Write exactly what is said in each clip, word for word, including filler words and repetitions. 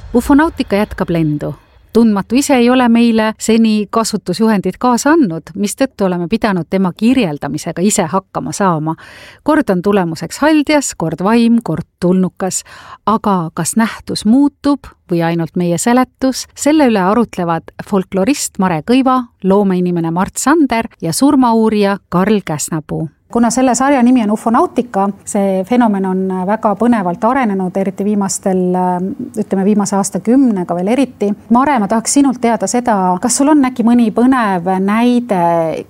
Ufonautika jätkab lendu. Tundmatu ise ei ole meile seni kasutusjuhendid kaasa andnud, mistõttu oleme pidanud tema kirjeldamisega ise hakkama saama. Kord on tulemuseks haldjas, kord vaim, kord tulnukas. Aga kas nähtus muutub või ainult meie seletus? Selle üle arutlevad folklorist Mare Kõiva, loomeinimene Mart Sander ja surmauurija Karl Käsnapuu. Kuna selle sarja nimi on ufonautika, see fenomen on väga põnevalt arenenud, eriti viimastel, ütleme viimase aastakümnega veel eriti. Mare, ma tahaks sinult teada seda, kas sul on äkki mõni põnev näide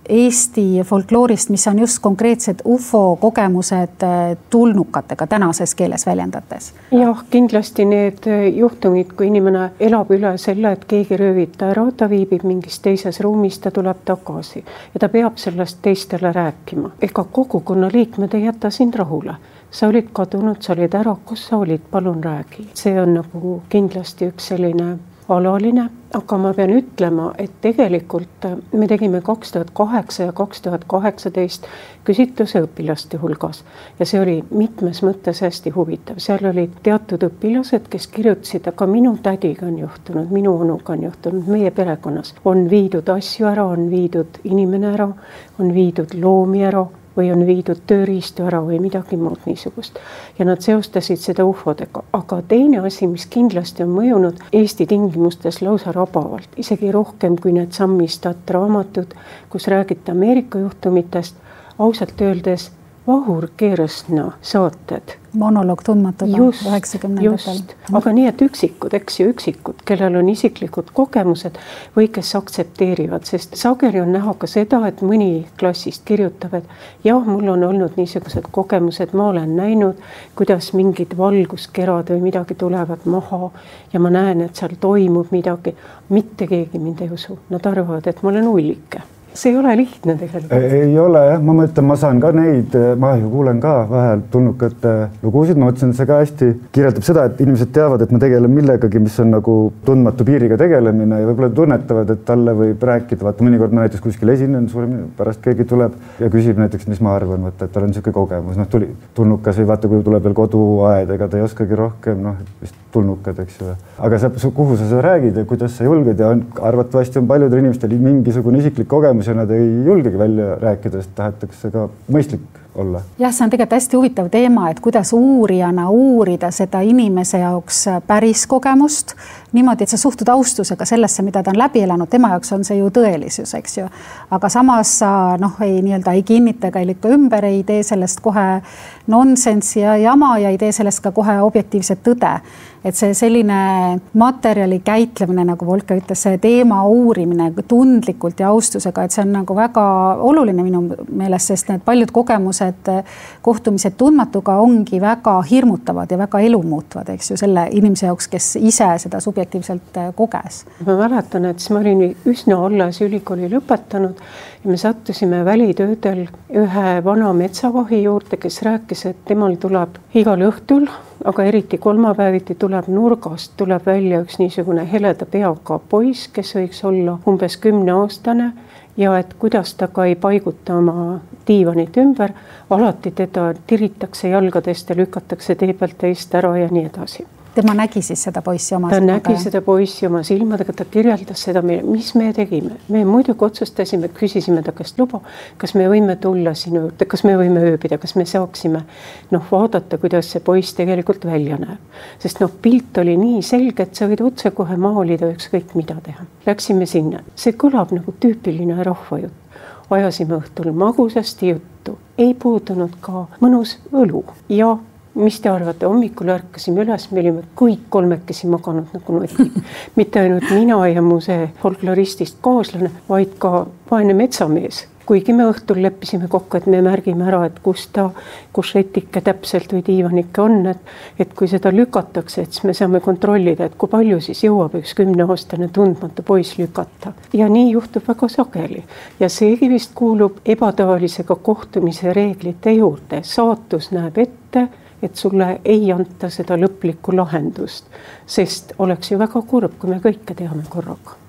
Eesti folkloorist, mis on just konkreetsed ufo kogemused tulnukatega tänases keeles väljendates? Jah, kindlasti need juhtumid, kui inimene elab üle selle, et keegi röövib ta ära, ta viibib mingis teises ruumis, ta tuleb tagasi ja ta peab sellest teistele rääkima. Ega kogukonna liikmed ei jäta sind rahule. Sa olid kadunud, sa olid ära, kus sa olid, palun räägi. See on nagu kindlasti üks selline alaline, aga ma pean ütlema, et tegelikult me tegime kaks tuhat kaheksa ja kaks tuhat kaheksateist küsitluse õpilaste hulgas ja see oli mitmes mõttes hästi huvitav. Seal olid teatud õpilased, kes kirjutasid, aga minu tädiga on juhtunud, minu onuga on juhtunud, meie perekonnas on viidud asju ära, on viidud inimene ära, on viidud loomi ära või on viidud tööriistu ära või midagi muud niisugust. Ja nad seostasid seda ufodega. Aga teine asi, mis kindlasti on mõjunud Eesti tingimustes lausa rabavalt, isegi rohkem kui need Sammistad raamatud, kus räägite Ameerika juhtumitest, ausalt öeldes Vahur Keersna saated. Monoloog tundmatuga just, üheksakümnendatel. Just. Aga nii, et üksikud, eks ju üksikud, kellel on isiklikud kogemused või kes aktsepteerivad, sest sageli on näha ka seda, et mõni klassist kirjutab, et jah, mul on olnud niisugused kogemused, ma olen näinud, kuidas mingid valguskerad või midagi tulevad maha ja ma näen, et seal toimub midagi. Mitte keegi mind ei usu. Nad arvavad, et ma olen ullike. See ei ole lihtne tegelikult. Ei ole, jah. Ma mõtlen, ma saan ka neid, ma ju kuulen ka vähel tulnukate lugusid. Ma mõtlen, see ka hästi kirjeldab seda, et inimesed teavad, et ma tegelen millegagi, mis on nagu tundmatu piiriga tegelemine ja võib-olla tunnetavad, et talle võib rääkida. Vaata, mõnikord ma näiteks kuskil esinen, pärast keegi tuleb ja küsib näiteks, mis ma arvan, vaata, et tal on niisugune kogemus. Noh, tuli tulnukas või vaata, kui tuleb veel koduaed, ega ta ei oskagi rohkem, noh, vist tulnukad, eks ju. Aga sa, kuhu sa seda räägid ja kuidas sa julged ja on, arvatavasti on paljudel inimestel mingisugune isiklik kogemus ja nad ei julgegi välja rääkida, sest tahetakse ka mõistlik olla. Jah, see on tegelikult hästi huvitav teema, et kuidas uurijana uurida seda inimese jaoks päris kogemust niimoodi, et sa suhtud austusega sellesse, mida ta on läbi elanud. Tema jaoks on see ju tõelisus, eks ju. Aga samas sa noh, ei, nii-öelda, ei kinnita ega ei lükka ümber, ei tee sellest kohe nonsense ja jama ja ei tee sellest ka kohe objektiivset tõde. Et see selline materjali käitlemine, nagu Volker ütles, see teema uurimine tundlikult ja austusega, et see on nagu väga oluline minu meelest, sest need paljud kogemused, kohtumised tundmatuga ongi väga hirmutavad ja väga elumuutvad, eks ju, selle inimese jaoks, kes ise seda subjektiivselt koges. Ma mäletan, et ma olin üsna alles ülikooli lõpetanud ja me sattusime välitöödel ühe vana metsavahi juurde, kes rääkis, et temal tuleb igal õhtul, aga eriti kolmapäeviti tuleb nurgast, tuleb välja üks niisugune heleda peaga poiss, kes võiks olla umbes kümne aastane ja et kuidas ta ka ei paiguta oma diivanit ümber, alati teda tiritakse jalgadest ja lükatakse tee pealt teist ära ja nii edasi. Tema nägi siis seda poissi oma ta silmadega? Ta nägi seda poissi oma silmadega, ta kirjeldas seda, mis me tegime. Me muidugi otsustasime, küsisime ta käest luba, kas me võime tulla sinu juurde, kas me võime ööbida, kas me saaksime noh, vaadata, kuidas see poiss tegelikult välja näeb. Sest noh, pilt oli nii selge, et sa võid otse kohe maalida ükskõik mida teha. Läksime sinna. See kõlab nagu tüüpiline rahvajutt. Ajasime õhtul magusasti juttu. Ei puudunud ka mõnus õlu ja mis te arvate, hommikul ärkasime üles, me olime kõik kolmekesi maganud nagu notid. Mitte ainult mina ja mu see folkloristist kaaslane, vaid ka vaene metsamees. Kuigi me õhtul leppisime kokku, et me märgime ära, et kus ta, kus retike täpselt või diivanike on, et, et kui seda lükatakse, et siis me saame kontrollida, et kui palju siis jõuab üks kümneaastane tundmatu poiss lükata. Ja nii juhtub väga sageli. Ja seegi vist kuulub ebataolisega kohtumise reeglite juurde. Saatus näeb ette, et sulle ei anta seda lõplikku lahendust, sest oleks ju väga kurb, kui me kõike teame korraga.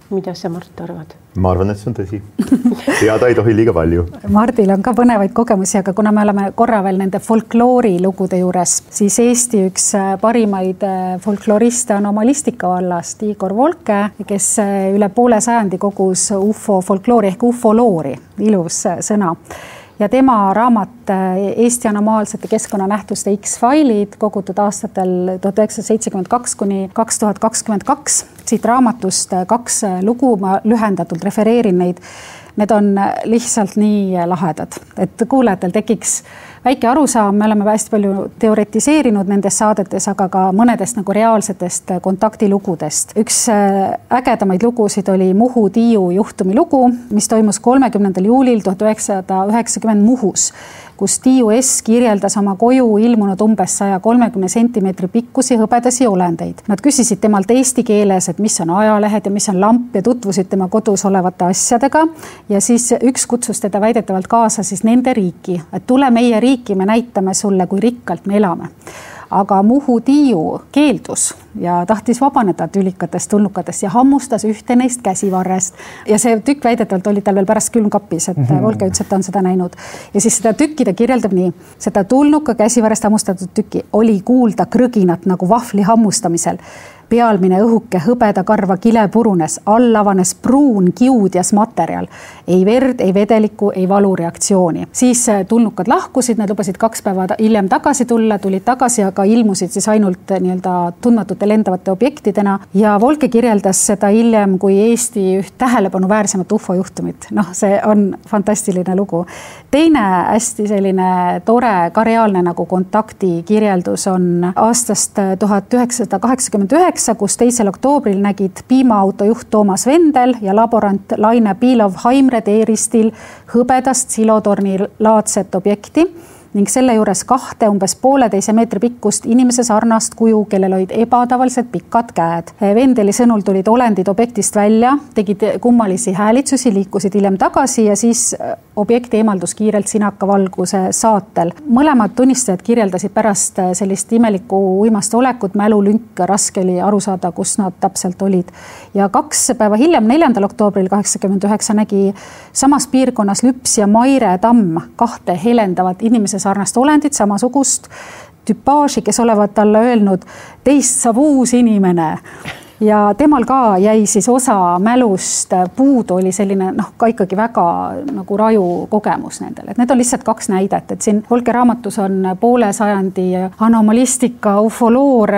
mida sa, Mart, arvad? Ma arvan, et see on tõsi. Teada ei tohi liiga palju. Mardil on ka põnevaid kogemusi, aga kuna me oleme korra veel nende folkloori lugude juures, siis Eesti üks parimaid folkloriste on omalistika vallast Igor Volke, kes üle poole sajandi kogus ufo folkloori ehk ufoloori, ilus sõna. Ja tema raamat Eesti anomaalsete keskkonnanähtuste X-failid kogutud aastatel tuhat üheksasada seitsekümmend kaks kuni kaks tuhat kakskümmend kaks. Siit raamatust kaks lugu, ma lühendatult refereerin neid. Need on lihtsalt nii lahedad, et kuulajatel tekiks väike arusaam. Me oleme hästi palju teoretiseerinud nendes saadetes, aga ka mõnedest nagu reaalsetest kontaktilugudest. Üks ägedamaid lugusid oli Muhu Tiiu juhtumi lugu, mis toimus kolmekümnendal juulil tuhat üheksasada üheksakümmend Muhus, kus Tiiu S kirjeldas oma koju ilmunud umbes saja kolmekümne sentimeetri pikkusi hõbedasi olendeid. Nad küsisid temalt eesti keeles, et mis on ajalehed ja mis on lamp ja tutvusid tema kodus olevate asjadega. Ja siis üks kutsus teda väidetavalt kaasa siis nende riiki, et tule meie riiki, me näitame sulle, kui rikkalt me elame. Aga Muhu Tiiu keeldus ja tahtis vabaneda tülikatest tulnukatest ja hammustas ühte neist käsivarrest. Ja see tükk väidetavalt oli tal veel pärast külmkapis, et mm-hmm. Volke ütles, et ta on seda näinud. Ja siis seda tükki ta kirjeldab nii. Seda tulnuka käsivarrest hammustatud tükki oli kuulda krõginat nagu vahvli hammustamisel. Pealmine õhuke hõbeda karva kile purunes, all avanes pruun kiudjas materjal. Ei verd, ei vedeliku, ei valureaktsiooni. Siis tulnukad lahkusid, need lubasid kaks päeva hiljem tagasi tulla, tulid tagasi, aga ilmusid siis ainult nii-öelda tundmatute lendavate objektidena. Ja Volke kirjeldas seda hiljem kui Eesti üht tähelepanu väärsemat ufo juhtumit. Noh, see on fantastiline lugu. Teine hästi selline tore, ka reaalne nagu kontakti kirjeldus on aastast tuhat üheksasada kaheksakümmend üheksa, kus teisel oktoobril nägid piimaauto juht Toomas Vendel ja laborant Laine Piilov Haimre teeristil hõbedast silotorni laadset objekti ning selle juures kahte umbes pooleteise meetri pikkust inimese sarnast kuju, kellel olid ebatavaliselt pikad käed. Vendeli sõnul tulid olendid objektist välja, tegid kummalisi häälitsusi, liikusid hiljem tagasi ja siis objekti eemaldus kiirelt sinaka valguse saatel. Mõlemad tunnistajad kirjeldasid pärast sellist imelikku uimast olekut, mälulünk, raske oli aru saada, kus nad täpselt olid. Ja kaks päeva hiljem, neljandal oktoobril kaheksakümmend üheksa nägi samas piirkonnas Lüps ja Maire Tamm kahte helendavat inimese sarnast olendit, samasugust tüpaaži, kes olevat talle öelnud, teist saab uus inimene. Ja temal ka jäi siis osa mälust puudu, oli selline noh, ka ikkagi väga nagu raju kogemus nendel. Et need on lihtsalt kaks näidet, et siin Volke raamatus on poole sajandi anomalistika, ufoloor,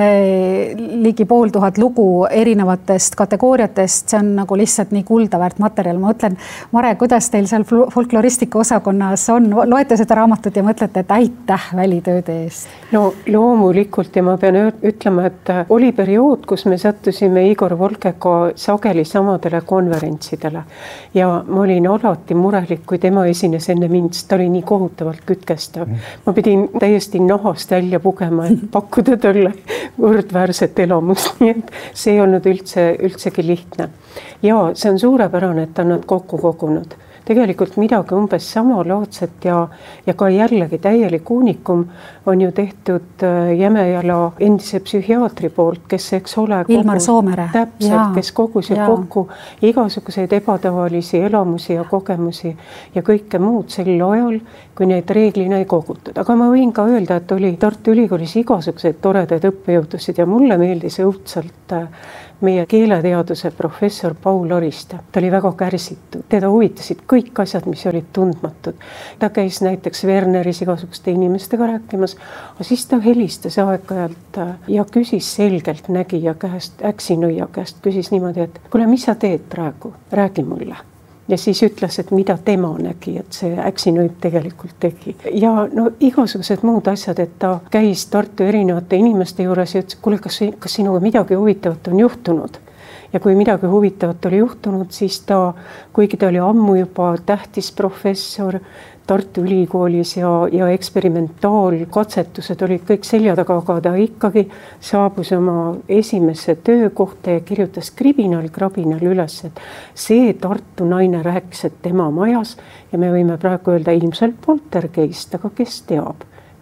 ligi pool tuhat lugu erinevatest kategooriatest. See on nagu lihtsalt nii kuldaväärt materjal. Ma mõtlen, Mare, kuidas teil seal folkloristika osakonnas on? Loete seda raamatut ja mõtlete, et aitäh välitööde eest? No loomulikult ja ma pean ütlema, et oli periood, kus me sattusime Igor Volkega sageli samadele konverentsidele ja ma olin alati murelik, kui tema esines enne mind, ta oli nii kohutavalt kütkestav. Ma pidin täiesti nahast välja pugema, et pakkuda talle võrdväärset elamust, nii et see ei olnud üldse, üldsegi lihtne. Ja see on suurepärane, et ta on nad kokku kogunud. Tegelikult midagi umbes samalaadset ja, ja ka jällegi täielik uunikum on ju tehtud Jämejala endise psühhiaatri poolt, kes eks ole Ilmar Soomere. Täpselt, ja, kes kogus ja kokku igasuguseid ebatavalisi elamusi ja kogemusi ja kõike muud sel ajal, kui neid reeglina ei kogutud. Aga ma võin ka öelda, et oli Tartu Ülikoolis igasuguseid toredaid õppejõudusid ja mulle meeldis õudselt meie keeleteaduse professor Paul Oriste. Ta oli väga kärsitud. Teda huvitasid kõik asjad, mis olid tundmatud. Ta käis näiteks Werneris igasuguste inimestega rääkimas, aga siis ta helistas aeg-ajalt ja küsis selgelt nägija käest, äksinõia käest, küsis niimoodi, et kuule, mis sa teed praegu? Räägi mulle. Ja siis ütles, et mida tema nägi, et see äksinõid tegelikult tegi. Ja no igasugused muud asjad, et ta käis Tartu erinevate inimeste juures ja ütles, kuule, kas, kas sinuga midagi huvitavat on juhtunud? Ja kui midagi huvitavat oli juhtunud, siis ta, kuigi ta oli ammu juba tähtis professor Tartu Ülikoolis ja, ja eksperimentaalkatsetused olid kõik selja taga, aga ta ikkagi saabus oma esimesse töökohta ja kirjutas kribinal, krabinal üles, et see Tartu naine rääkis, et tema majas ja me võime praegu öelda ilmselt poltergeist, aga kes teab.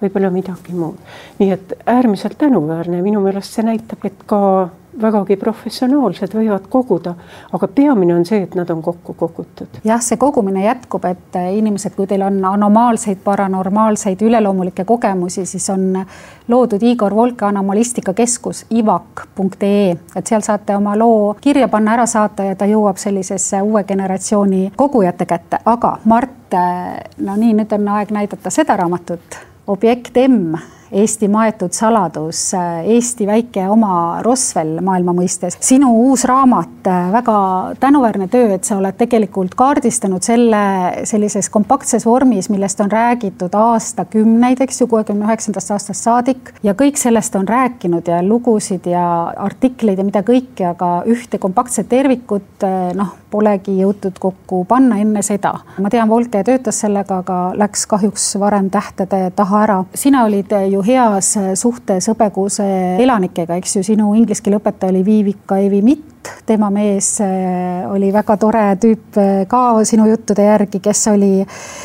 võib-olla midagi muud. Nii et äärmiselt tänuväärne, minu meelest see näitab, et ka vägagi professionaalsed võivad koguda, aga peamine on see, et nad on kokku kogutud. Jah, see kogumine jätkub, et inimesed, kui teil on anomaalseid, paranormaalseid, üleloomulikke kogemusi, siis on loodud Igor Volke anomalistika keskus ivak punkt ee, et seal saate oma loo kirja panna, ära saata ja ta jõuab sellisesse uue generatsiooni kogujate kätte. Aga Mart, no nii, nüüd on aeg näidata seda raamatut, Objekt M, Eesti maetud saladus, Eesti väike oma Roswell maailma mõistes. Sinu uus raamat, väga tänuväärne töö, et sa oled tegelikult kaardistanud selle sellises kompaktses vormis, millest on räägitud aastakümneid, eks ju, kuuekümne üheksandast aastast saadik ja kõik sellest on rääkinud ja lugusid ja artikleid ja mida kõike, aga ühte kompaktset tervikut, noh, polegi jõutud kokku panna enne seda. Ma tean, Volke töötas sellega, aga läks kahjuks varem tähtede taha ära. Sina olid ju heas suhtes Hõbekuuse elanikega, eks ju, sinu ingliskeele õpetaja oli Viivika Evi Mitt, tema mees oli väga tore tüüp ka sinu juttude järgi, kes oli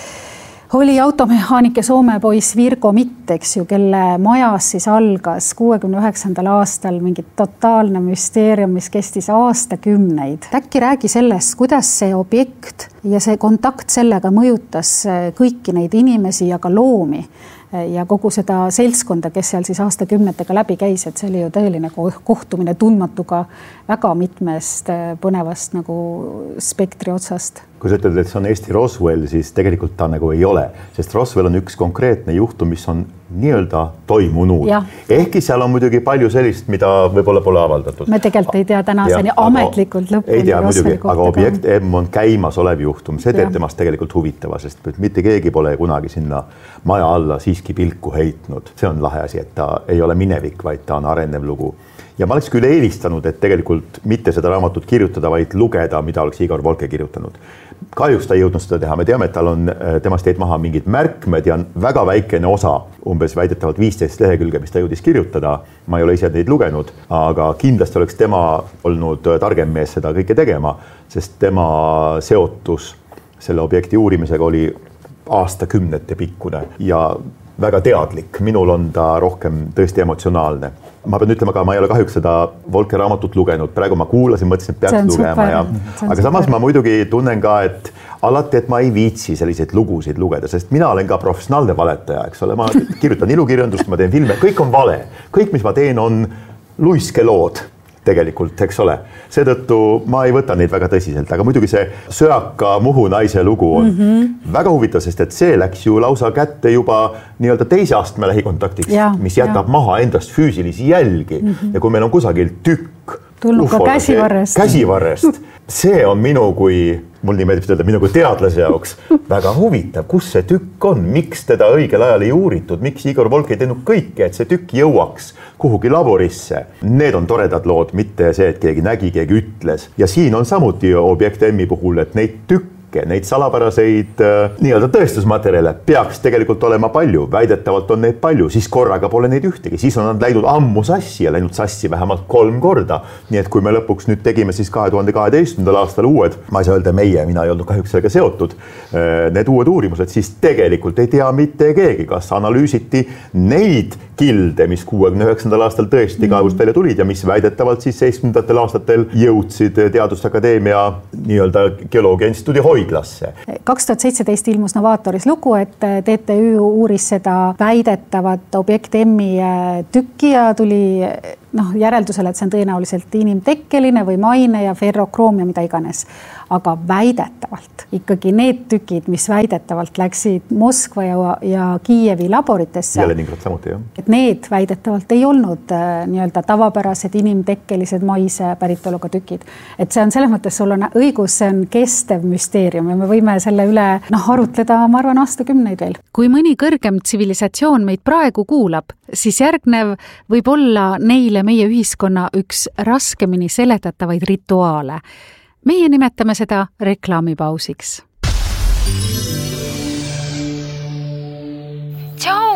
oli automehaanik ja Soome poiss Virgo Mitt, eks ju, kelle majas siis algas kuuekümne üheksandal aastal mingi totaalne müsteerium, mis kestis aastakümneid. Äkki räägi sellest, kuidas see objekt ja see kontakt sellega mõjutas kõiki neid inimesi ja ka loomi ja kogu seda seltskonda, kes seal siis aastakümnetega läbi käis, et see oli ju tõeline kohtumine tundmatuga väga mitmest põnevast nagu spektri otsast. Kui sa ütled, et see on Eesti Roswell, siis tegelikult ta nagu ei ole, sest Roswell on üks konkreetne juhtum, mis on nii-öelda toimunud. Ja. Ehkki seal on muidugi palju sellist, mida võib-olla pole avaldatud. Me tegelikult ei tea tänaseni ametlikult lõpuni. Ei tea muidugi, aga Objekt M on käimas olev juhtum. See teeb temast tegelikult huvitava, sest mitte keegi pole kunagi sinna maja alla siiski pilku heitnud. See on lahe asi, et ta ei ole minevik, vaid ta on arenev lugu. Ja ma oleks küll eelistanud, et tegelikult mitte seda raamatut kirjutada, vaid lugeda, mida oleks Igor Volke kirjutanud. Kahjuks ta ei jõudnud seda teha. Me teame, et tal on temast teed maha mingid märkmed ja väga väikene osa, umbes väidetavalt viisteist lehekülge, mis ta jõudis kirjutada. Ma ei ole ise neid lugenud, aga kindlasti oleks tema olnud targem mees seda kõike tegema, sest tema seotus selle objekti uurimisega oli aastakümnete pikkune ja väga teadlik. Minul on ta rohkem tõesti emotsionaalne. Ma pean ütlema ka, ma ei ole kahjuks seda Volke raamatut lugenud. Praegu ma kuulasin, mõtlesin, et peaks lugema. Ja, aga samas super. Ma muidugi tunnen ka, et alati, et ma ei viitsi selliseid lugusid lugeda, sest mina olen ka professionaalne valetaja, eks ole. Ma kirjutan ilukirjandust, ma teen filme, kõik on vale. Kõik, mis ma teen, on luiskelood tegelikult, eks ole. Seetõttu ma ei võta neid väga tõsiselt, aga muidugi see söaka Muhu naise lugu on mm-hmm. väga huvitav, sest et see läks ju lausa kätte juba nii-öelda teise astme lähikontaktiks, ja, mis jätab ja. maha endast füüsilisi jälgi mm-hmm. ja kui meil on kusagil tükk tulnud ka käsivarrest. käsivarrest, see on minu kui mul nii meeldib öelda, minu kui teadlase jaoks väga huvitav, kus see tükk on, miks teda õigel ajal ei uuritud, miks Igor Volke ei teinud kõike, et see tükk jõuaks kuhugi laborisse. Need on toredad lood, mitte see, et keegi nägi, keegi ütles. Ja siin on samuti Objekt M-i puhul, et neid tükk neid salapäraseid äh, nii-öelda tõestusmaterjale peaks tegelikult olema palju, väidetavalt on neid palju, siis korraga pole neid ühtegi, siis on nad läinud ammu sassi ja läinud sassi vähemalt kolm korda. Nii et kui me lõpuks nüüd tegime siis kahe tuhande kaheteistkümnendal aastal uued, ma ei saa öelda meie, mina ei olnud kahjuks sellega seotud, äh, need uued uurimused, siis tegelikult ei tea mitte keegi, kas analüüsiti neid kilde, mis kuuekümne üheksandal aastal tõesti mm. kaevust välja tulid ja mis väidetavalt siis seitsmendatel aastatel jõudsid Teadusakadeemia nii-öelda geoloogia instituudi hoidlasse. kaks tuhat seitseteist ilmus Novatoris lugu, et T T Ü uuris seda väidetavat Objekt M-i tükki ja tuli noh, järeldusele, et see on tõenäoliselt inimtekkeline või maine ja ferrokroom ja mida iganes. Aga väidetavalt ikkagi need tükid, mis väidetavalt läksid Moskva ja, ja Kiievi laboritesse, ja Leningrad samuti, jah. Et need väidetavalt ei olnud äh, nii-öelda tavapärased inimtekkelised maise päritoluga tükid. Et see on selles mõttes, sul on õigus, see on kestev müsteerium ja me võime selle üle noh, arutleda, ma arvan, aastakümneid veel. Kui mõni kõrgem tsivilisatsioon meid praegu kuulab, siis järgnev võib olla neile meie ühiskonna üks raskemini seletatavaid rituaale. Meie nimetame seda reklaamipausiks. Tšau!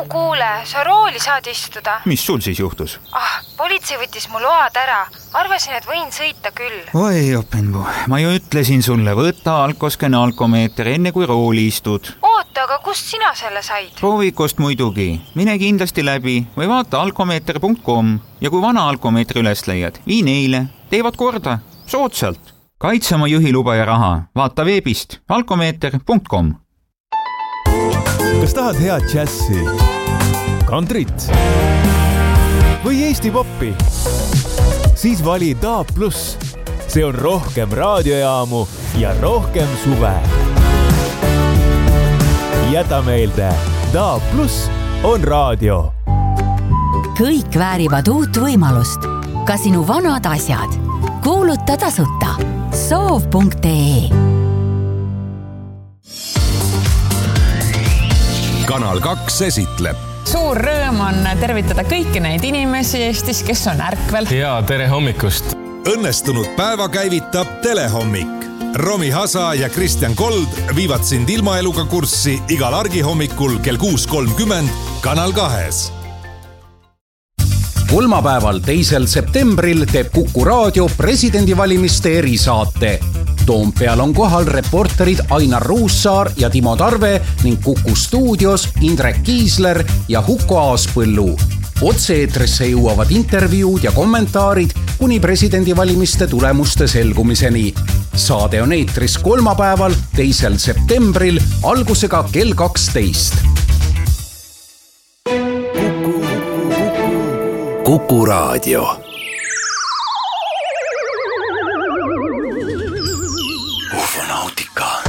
kuule, sa rooli saad istuda. Mis sul siis juhtus? Ah, politsei võttis mu load ära. Arvasin, et võin sõita küll. Oi, Openbu, ma ju ütlesin sulle, võtta alkoskene alkomeeter enne kui rooli istud. Oota, aga kust sina selle said? Proovikust muidugi. Mine kindlasti läbi või vaata alkomeeter punkt com ja kui vana alkomeetri üles leiad, vii neile. Teevad korda. Soodsalt. Kaitse oma juhiluba ja raha. Vaata veebist alkomeeter punkt com. Kas tahad head džässi, kantrit või Eesti poppi? Siis vali Daab Plus. See on rohkem raadiojaamu ja rohkem suve. Jäta meelde, Daab Plus on raadio. Kõik väärivad uut võimalust. Ka sinu vanad asjad. Kuuluta tasuta. soov punkt ee. Kanal kaks esitleb. Suur rõõm on tervitada kõiki neid inimesi Eestis, kes on ärkvel. Ja tere hommikust. Õnnestunud päeva käivitab Telehommik. Romi Hasa ja Kristjan Kold viivad sind ilmaeluga kurssi igal argi hommikul kell kuus kolmkümmend Kanal kahes. Kolmapäeval teisel septembril teeb Kuku Raadio presidendivalimiste erisaate. Toompeal on kohal reporterid Ainar Ruussaar ja Timo Tarve ning Kuku stuudios Indrek Kiisler ja Huko Aaspõllu. Otse-eetrisse jõuavad intervjuud ja kommentaarid kuni presidendivalimiste tulemuste selgumiseni. Saade on eetris kolmapäeval teisel septembril algusega kell kaksteist. Kuku Raadio. Ufonautika.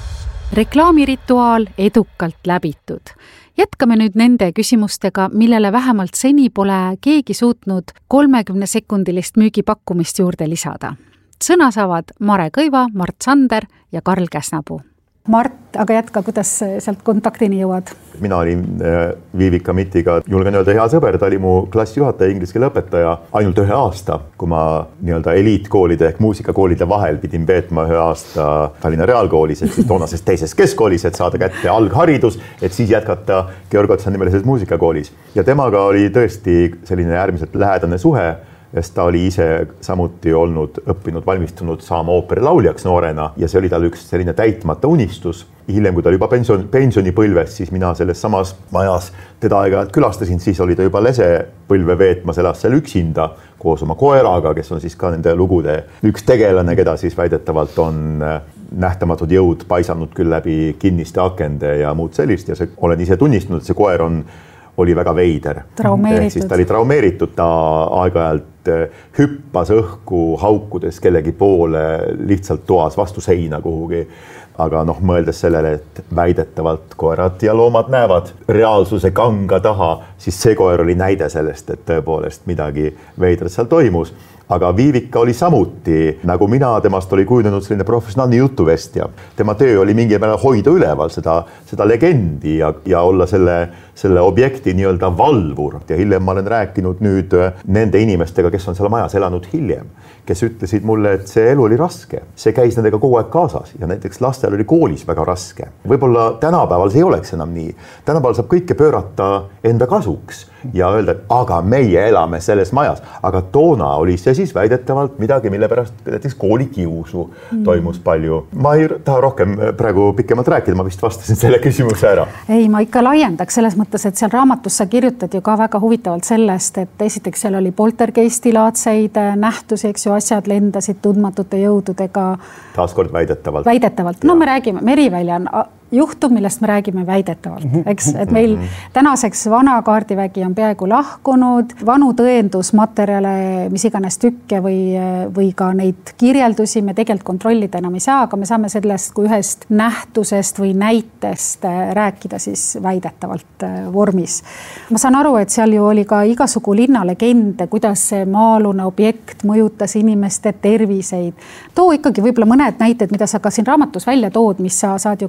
Reklaamirituaal edukalt läbitud. Jätkame nüüd nende küsimustega, millele vähemalt seni pole keegi suutnud kolmekümne sekundilist müügipakkumist juurde lisada. Sõna saavad Mare Kõiva, Mart Sander ja Karl Käsnapuu. Mart, aga jätka, kuidas sealt kontaktini jõuad? Mina olin Viivika Mittiga, julgen öelda, hea sõber, ta oli mu klassijuhataja, inglise keele õpetaja ainult ühe aasta, kui ma nii-öelda eliitkoolide ehk muusikakoolide vahel pidin veetma ühe aasta Tallinna Reaalkoolis, et siis toonases teises keskkoolis, et saada kätte algharidus, et siis jätkata Georg Otsa nimelises muusikakoolis. Ja temaga oli tõesti selline äärmiselt lähedane suhe, sest ta oli ise samuti olnud õppinud, valmistunud saama ooperilauljaks noorena ja see oli tal üks selline täitmata unistus. Hiljem, kui ta oli juba pension, pensionipõlves, siis mina selles samas majas teda aega külastasin, siis oli ta juba lesepõlve veetmas, elas seal üksinda koos oma koeraga, kes on siis ka nende lugude üks tegelane, keda siis väidetavalt on nähtamatud jõud paisanud küll läbi kinniste akende ja muud sellist ja see, olen ise tunnistanud, et see koer on oli väga veider. Traumeeritud. Ta oli traumeeritud, ta aeg-ajalt hüppas õhku haukudes kellegi poole lihtsalt toas vastu seina kuhugi. Aga noh, mõeldes sellele, et väidetavalt koerad ja loomad näevad reaalsuse kanga taha, siis see koer oli näide sellest, et tõepoolest midagi veidrat seal toimus. Aga Viivika oli samuti, nagu mina, temast oli kujunenud selline professionaalne jutuvestja. Tema töö oli mingi peale hoida üleval seda, seda legendi ja, ja olla selle, selle objekti nii-öelda valvur. Ja hiljem ma olen rääkinud nüüd nende inimestega, kes on seal majas elanud hiljem, kes ütlesid mulle, et see elu oli raske. See käis nendega kogu aeg kaasas ja näiteks lastel oli koolis väga raske. Võib-olla tänapäeval see ei oleks enam nii. Tänapäeval saab kõike pöörata enda kasuks ja öelda, et aga meie elame selles majas. Aga toona oli see siis väidetavalt midagi, mille pärast näiteks koolikiusu toimus palju. Ma ei taha rohkem praegu pikemalt rääkida, ma vist vastasin selle küsimuse ära. Ei, ma ikka laiendaks selles mõttes, et seal raamatus sa kirjutad ju ka väga huvitavalt sellest, et esiteks seal oli poltergeistilaadseid nähtusi, eks ju, asjad lendasid tundmatute jõududega. Taaskord väidetavalt. Väidetavalt. No me räägime, Merivälja on juhtum, millest me räägime väidetavalt, eks, et meil tänaseks vana kaardivägi on peaaegu lahkunud, vanu tõendusmaterjale, mis iganes tükke või, või ka neid kirjeldusi me tegelikult kontrollida enam ei saa, aga me saame sellest kui ühest nähtusest või näitest rääkida siis väidetavalt vormis. Ma saan aru, et seal ju oli ka igasugu linnalegende, kuidas see maalune objekt mõjutas inimeste terviseid. Too ikkagi võib-olla mõned näited, mida sa ka siin raamatus välja tood, mis sa saad ju ka praegu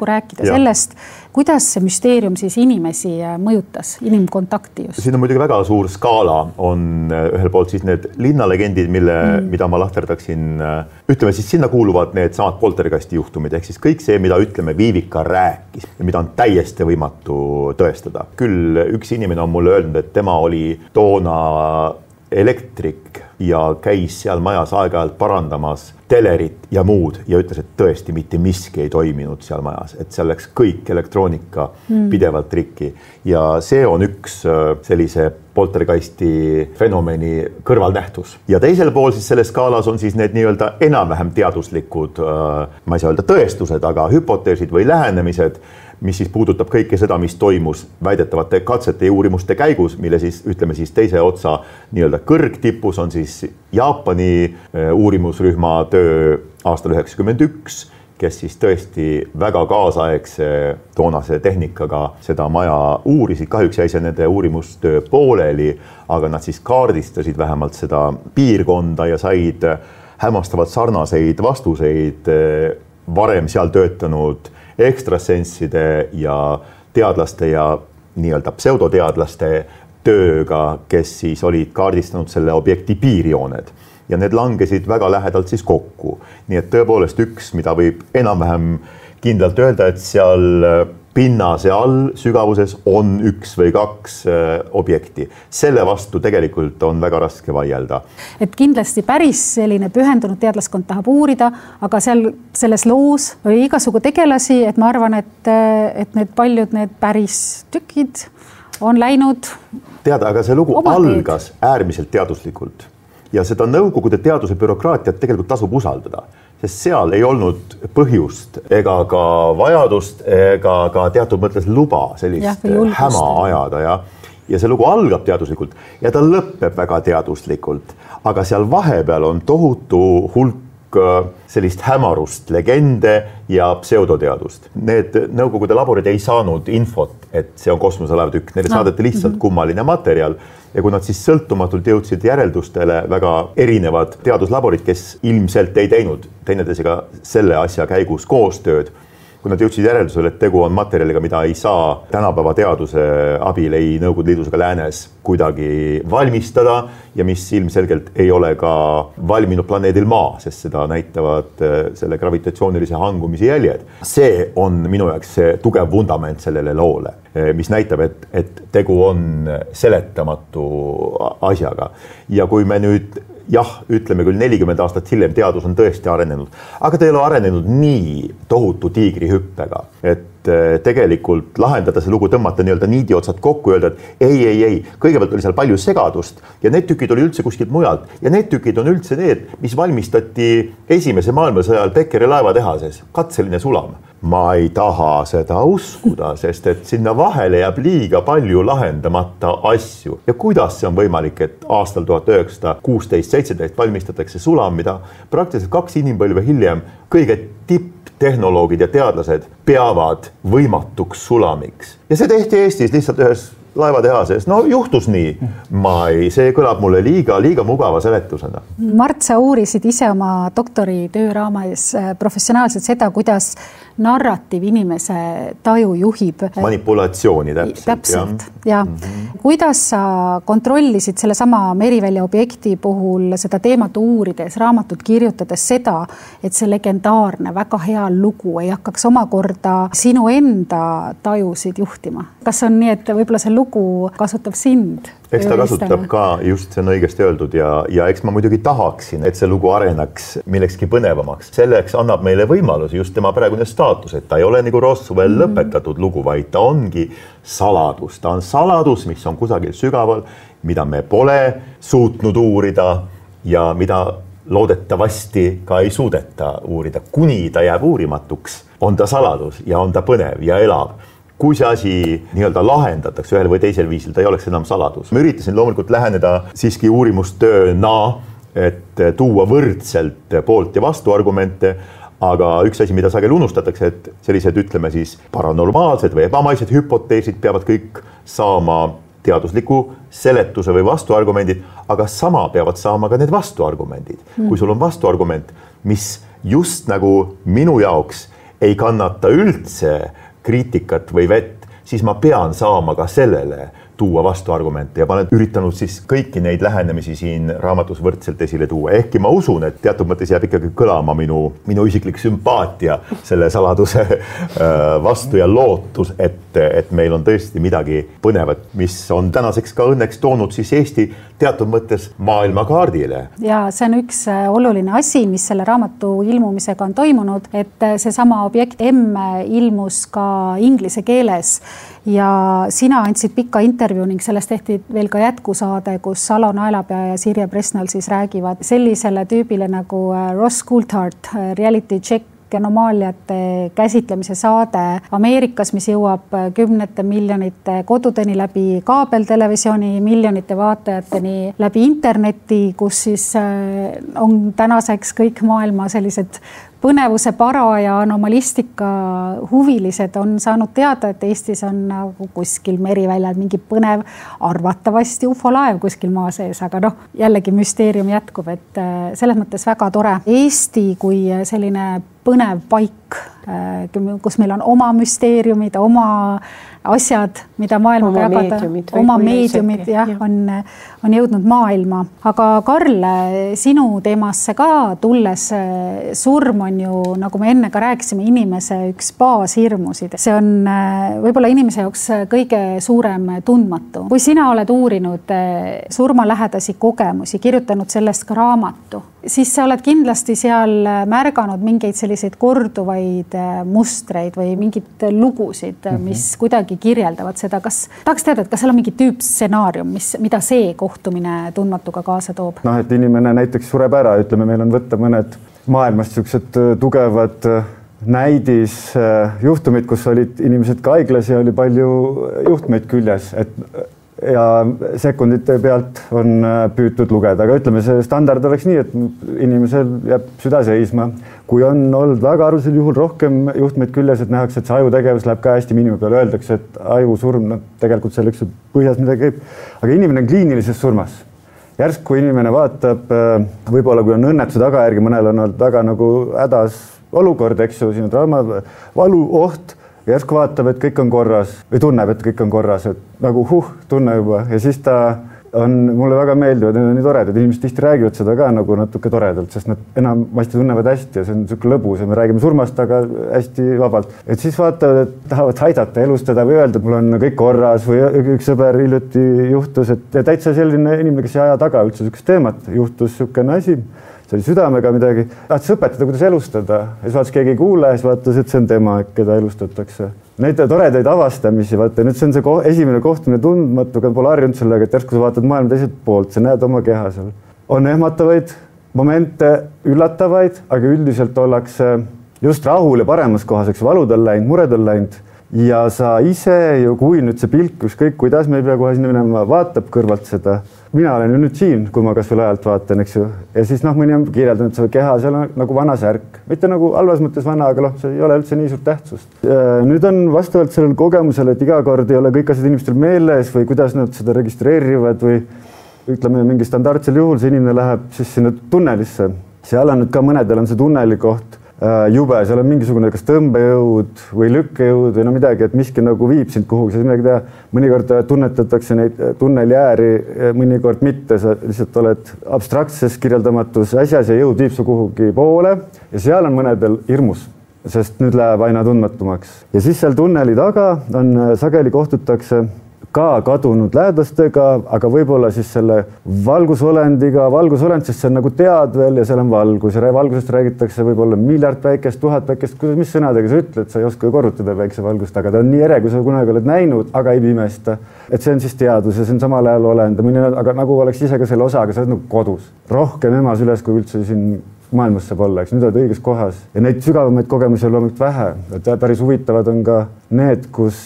rääkida ja. sellest, kuidas see müsteerium siis inimesi mõjutas, inimkontakti just? Siin on muidugi väga suur skaala, on ühel poolt siis need linnalegendid, mille, mm. mida ma lahterdaksin, ütleme siis sinna kuuluvad need samad poltergeisti juhtumid, ehk siis kõik see, mida ütleme Viivika rääkis ja mida on täiesti võimatu tõestada. Küll üks inimene on mulle öelnud, et tema oli toona elektrik ja käis seal majas aeg-ajalt parandamas telerit ja muud ja ütles, et tõesti mitte miski ei toiminud seal majas, et seal läks kõik elektroonika mm. pidevalt rikki ja see on üks sellise poltergeisti fenomeni kõrvalnähtus. Ja teisel pool siis selles skaalas on siis need nii-öelda enam-vähem teaduslikud, ma ei saa öelda tõestused, aga hüpoteesid või lähenemised, mis siis puudutab kõike seda, mis toimus väidetavate katsete ja uurimuste käigus, mille siis ütleme siis teise otsa nii-öelda kõrgtipus on siis Jaapani uurimusrühma töö aastal üheksakümmend üks, kes siis tõesti väga kaasaegse toonase tehnikaga seda maja uurisid. Kahjuks jäi see nende uurimustöö pooleli, aga nad siis kaardistasid vähemalt seda piirkonda ja said hämmastavalt sarnaseid vastuseid varem seal töötanud ekstrasensside ja teadlaste ja nii-öelda pseudoteadlaste tööga, kes siis olid kaardistanud selle objekti piirjooned. Ja need langesid väga lähedalt siis kokku. Nii et tõepoolest üks, mida võib enam-vähem kindlalt öelda, et seal pinnase all sügavuses on üks või kaks objekti. Selle vastu tegelikult on väga raske vaielda. Et kindlasti päris selline pühendunud teadlaskond tahab uurida, aga seal selles loos oli igasugu tegelasi, et ma arvan, et, et need paljud need päris tükid on läinud. Teada, aga see lugu algas äärmiselt teaduslikult ja seda nõukogude teaduse bürokraatiat tegelikult tasub usaldada, sest seal ei olnud põhjust ega ka vajadust ega ka teatud mõttes luba sellist ja, häma ajada ja, ja see lugu algab teaduslikult ja ta lõpeb väga teaduslikult, aga seal vahepeal on tohutu hulk sellist hämarust, legende ja pseudoteadust. Need nõukogude laborid ei saanud infot, et see on kosmoselaevatükk, neile no. saadeti lihtsalt mm-hmm. kummaline materjal ja kui nad siis sõltumatult jõudsid järeldustele väga erinevad teaduslaborid, kes ilmselt ei teinud teineteisega selle asja käigus koostööd, kui nad jõudsid järeldusele, et tegu on materjaliga, mida ei saa tänapäeva teaduse abil ei Nõukogude Liidus ega läänes kuidagi valmistada ja mis ilmselgelt ei ole ka valminud planeedil Maa, sest seda näitavad selle gravitatsioonilise hangumise jäljed. See on minu jaoks see tugev vundament sellele loole, mis näitab, et, et tegu on seletamatu asjaga. Ja kui me nüüd jah, ütleme küll nelikümmend aastat hiljem teadus on tõesti arenenud, aga ta ei ole arenenud nii tohutu tiigrihüppega, et tegelikult lahendada see lugu, tõmmata nii-öelda niidi otsad kokku ja öelda, et ei, ei, ei, kõigepealt oli seal palju segadust ja need tükid oli üldse kuskilt mujalt ja need tükid on üldse need, mis valmistati esimese maailmasõja ajal Beckeri laevatehases, katseline sulam. Ma ei taha seda uskuda, sest et sinna vahele jääb liiga palju lahendamata asju. Ja kuidas see on võimalik, et aastal tuhat üheksasada kuusteist seitseteist valmistatakse sulam, mida praktiliselt kaks inimpõlve hiljem kõige tipptehnoloogid ja teadlased peavad võimatuks sulamiks. Ja see tehti Eestis lihtsalt ühes laevatehases. No juhtus nii. Ma ei, see kõlab mulle liiga, liiga mugava seletusena. Mart, sa uurisid ise oma doktori tööraamas professionaalselt seda, kuidas narratiiv inimese taju juhib. Manipulatsiooni täpselt. Täpselt, ja. ja. Mm-hmm. Kuidas sa kontrollisid selle sama Merivälja objekti puhul seda teemat uurides, raamatut kirjutades seda, et see legendaarne, väga hea lugu ei hakkaks omakorda sinu enda tajusid juhtima? Kas on nii, et võib-olla see lugu kasutab sind? Eks ta kasutab ka, just see on õigesti öeldud ja, ja eks ma muidugi tahaksin, et see lugu areneks millekski põnevamaks. Selleks annab meile võimalus just tema praegune staatus, et ta ei ole nagu Roswell mm. lõpetatud lugu, vaid ta ongi saladus. Ta on saladus, mis on kusagil sügaval, mida me pole suutnud uurida ja mida loodetavasti ka ei suudeta uurida. Kuni ta jääb uurimatuks, on ta saladus ja on ta põnev ja elab. Kui see asi nii-öelda lahendatakse ühel või teisel viisil, ta ei oleks enam saladus. Ma üritasin loomulikult läheneda siiski uurimustööna, et tuua võrdselt poolt ja vastu argumente, aga üks asi, mida sageli unustatakse, et sellised, ütleme siis, paranormaalsed või ebamaised hüpoteesid peavad kõik saama teadusliku seletuse või vastuargumendid, aga sama peavad saama ka need vastuargumendid. Mm. Kui sul on vastuargument, mis just nagu minu jaoks ei kannata üldse kriitikat või vett, siis ma pean saama ka sellele tuua vastuargumente ja ma olen üritanud siis kõiki neid lähenemisi siin raamatus võrdselt esile tuua. Ehkki ma usun, et teatud mõttes jääb ikkagi kõlama minu, minu isiklik sümpaatia selle saladuse vastu ja lootus, et, et meil on tõesti midagi põnevat, mis on tänaseks ka õnneks toonud siis Eesti teatud mõttes maailmakaardile. Ja see on üks oluline asi, mis selle raamatu ilmumisega on toimunud, et seesama objekt M ilmus ka inglise keeles ja sina andsid pikka intervjuu ning sellest tehti veel ka jätkusaade, kus Alo Naelapea ja Sirje Presnal siis räägivad sellisele tüübile nagu Ross Coulthard, reality check anomaaliate käsitlemise saade Ameerikas, mis jõuab kümnete miljonite kodudeni läbi kaabeltelevisiooni, miljonite vaatajateni läbi interneti, kus siis on tänaseks kõik maailma sellised põnevuse para ja anomalistika huvilised on saanud teada, et Eestis on nagu kuskil meriväljal mingi põnev, arvatavasti ufolaev kuskil maa sees, aga noh, jällegi müsteerium jätkub, et selles mõttes väga tore. Eesti kui selline põnev paik, kus meil on oma müsteeriumid, oma asjad, mida maailmaga oma jagada, meediumid, oma meediumid jah, ja. on, on jõudnud maailma. Aga Karl, sinu teemasse ka tulles, surm on ju, nagu me enne ka rääkisime, inimese üks baashirmusid. See on võib-olla inimese jaoks kõige suurem tundmatu. Kui sina oled uurinud surmalähedasi kogemusi, kirjutanud sellest ka raamatu, siis sa oled kindlasti seal märganud mingeid selliseid korduvaid mustreid või mingid lugusid, mm-hmm. mis kuidagi kirjeldavad seda. Kas tahaks teada, et kas seal on mingi tüüpstsenaarium, mis, mida see kohtumine tundmatuga kaasa toob? Noh, et inimene näiteks sureb ära, ütleme, meil on võtta mõned maailmast siuksed tugevad näidis juhtumid, kus olid inimesed ka haiglas ja oli palju juhtmeid küljes, et ja sekundite pealt on püütud lugeda, aga ütleme, see standard oleks nii, et inimesel jääb süda seisma. Kui on olnud väga arvusel juhul rohkem juhtmeid küljes, et nähakse, et see ajutegevus läheb ka hästi miinimumi peale, öeldakse, et aju surm, no tegelikult selleks põhjas midagi käib, aga inimene on kliinilises surmas. Järsk, kui inimene vaatab, võib-olla kui on õnnetuse tagajärgi, mõnel on olnud väga nagu hädas olukord, eks ju, siin on trauma, valu, oht, järsku vaatab, et kõik on korras või tunneb, et kõik on korras, et nagu huh, tunne juba ja siis ta on, mulle väga meeldivad, need on nii toredad, inimesed tihti räägivad seda ka nagu natuke toredalt, sest nad enamasti tunnevad hästi ja see on niisugune lõbus ja me räägime surmast, aga hästi vabalt. Et siis vaatavad, et tahavad aidata, elustada või öelda, et mul on kõik korras või üks sõber hiljuti juhtus, et täitsa selline inimene, kes ei aja taga üldse niisugust teemat, juhtus niisugune asi, see oli südamega midagi, tahtis õpetada, kuidas elustada ja siis vaatas, keegi ei kuule ja siis vaatas, et see on tema, keda elustatakse. Neid toredaid avastamisi, vaata, nüüd see on see ko- esimene kohtumine tundmatuga, pole harjunud sellega, et järsku sa vaatad maailma teiselt poolt, sa näed oma keha seal. On ehmatavaid momente, üllatavaid, aga üldiselt ollakse just rahul ja paremas kohaseks, valud on läinud, mured on läinud ja sa ise ju, kui nüüd see pilk, ükskõik kuidas me ei pea kohe sinna minema, vaatab kõrvalt seda. Mina olen ju nüüd siin, kui ma kas veel ajalt vaatan, eks ju. Ja siis noh, mõni on kirjeldanud see keha, seal on nagu vana särk. Mitte nagu halvas mõttes vana, aga noh, see ei ole üldse nii suurt tähtsust. Nüüd on vastavalt sellel kogemusele, et iga kord ei ole kõik asjad inimestel meeles või kuidas nad seda registreerivad või ütleme mingi standardsel juhul see inimene läheb siis sinna tunnelisse. Seal on nüüd ka mõnedel on see tunneli koht jube, seal on mingisugune kas tõmbejõud või lükkejõud või no midagi, et miski nagu viib sind kuhugi, sa midagi teha. Mõnikord tunnetatakse neid tunneli ääri, mõnikord mitte, sa lihtsalt oled abstraktses kirjeldamatus asjas ja jõud viib su kuhugi poole ja seal on mõnedel hirmus, sest nüüd läheb aina tundmatumaks. Ja siis seal tunneli taga on sageli kohtutakse ka kadunud lähedastega, aga võib-olla siis selle valgusolendiga, valgusolend, sest see on nagu tead veel ja seal on valgus ja valgusest räägitakse võib-olla miljard päikest, tuhat päikest, kuidas, mis sõnadega sa ütled, sa ei oska korrutada päikse valgust, aga ta on nii ere, kui sa kunagi oled näinud, aga ei pimesta. Et see on siis teadus ja see on samal ajal olend, aga nagu oleks ise ka selle osa, aga sa oled nagu kodus. Rohkem emas üles, kui üldse siin maailmas saab olla, eks nüüd oled õiges kohas ja neid sügavamaid kogemusi on loomulikult vähe. Päris huvitavad on ka need, kus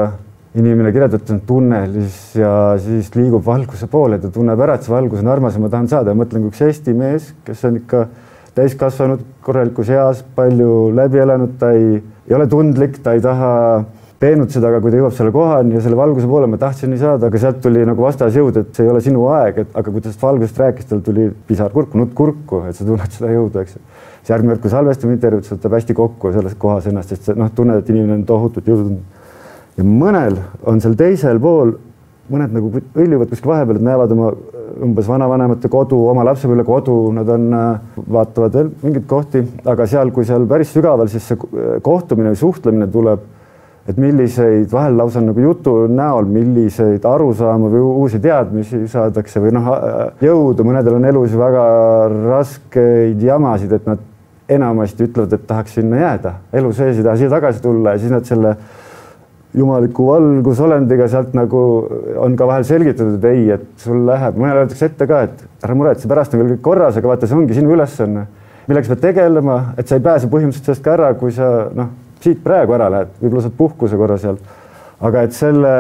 inimene kirjeldatud on tunnelis ja siis liigub valguse poole, ta tunneb ära, et see valgus on armas ja ma tahan saada. Ja mõtlen, kui üks Eesti mees, kes on ikka täiskasvanud, korralikus eas, palju läbi elanud, ta ei, ei ole tundlik, ta ei taha peenud seda, aga kui ta jõuab selle kohani ja selle valguse poole, ma tahtsin nii saada, aga sealt tuli nagu vastasjõud, et see ei ole sinu aeg, et aga kui ta sellest valgusest rääkis, tal tuli pisar kurku, nutt kurku, et sa tunned seda jõudu, eks. See järgmine kord, kui salvestamine intervjuud, see võtab hästi kokku selles kohas ennast, sest noh, tunned, et inimene on tohutult jõudnud. Ja mõnel on seal teisel pool, mõned nagu õljuvad kuskil vahepeal, et näevad oma umbes vanavanemate kodu, oma lapsepõlve kodu, nad on, vaatavad veel mingit kohti, aga seal, kui seal päris sügaval, siis see kohtumine või suhtlemine tuleb, et milliseid vahel lausa nagu jutu näol, milliseid arusaama või uusi teadmisi saadakse või noh, jõudu, mõnedel on elus väga raskeid jamasid, et nad enamasti ütlevad, et tahaks sinna jääda, elu sees ei taha siia tagasi tulla ja siis nad selle jumaliku valgusolendiga sealt nagu on ka vahel selgitatud, et ei, et sul läheb, mõnel öeldakse ette ka, et ära muretse, pärast on küll kõik korras, aga vaata, see ongi sinu ülesanne, millega sa pead tegelema, et sa ei pääse põhimõtteliselt sellest ka ära, kui sa noh, siit praegu ära lähed, võib-olla saad puhkuse korra sealt. Aga et selle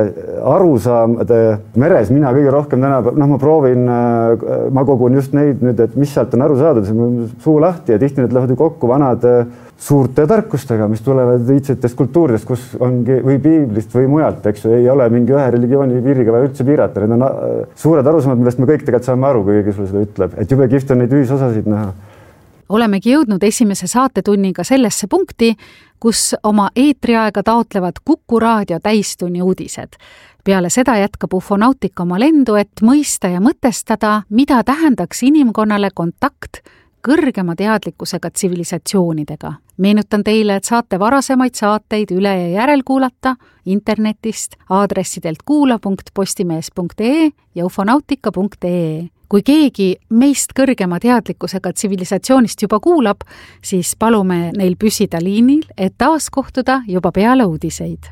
arusaamade meres mina kõige rohkem täna, noh, ma proovin, ma kogun just neid nüüd, et mis sealt on aru saadud, see on suu lahti ja tihti need lähevad ju kokku vanade suurte tarkustega, mis tulevad iidsetest kultuuridest, kus ongi või piiblist või mujalt, eks ju, ei ole mingi ühe religiooni piiriga vaja üldse piirata, need on suured arusaamad, millest me kõik tegelikult saame aru, kui keegi sulle seda ütleb, et jube kihvt on neid ühisosasid näha. Olemegi jõudnud esimese saatetunniga sellesse punkti, kus oma eetriaega taotlevad Kuku Raadio täistunni uudised. Peale seda jätkab Ufonautika oma lendu, et mõista ja mõtestada, mida tähendaks inimkonnale kontakt kõrgema teadlikkusega tsivilisatsioonidega. Meenutan teile, et saate varasemaid saateid üle ja järel kuulata internetist aadressidelt kuula punkt postimees punkt ee ja ufonautika punkt ee. Kui keegi meist kõrgema teadlikkusega tsivilisatsioonist juba kuulab, siis palume neil püsida liinil, et taas kohtuda juba peale uudiseid.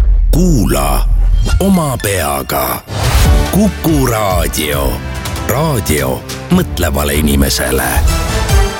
Kuula oma peaga. Kuku Raadio. Raadio mõtlevale inimesele.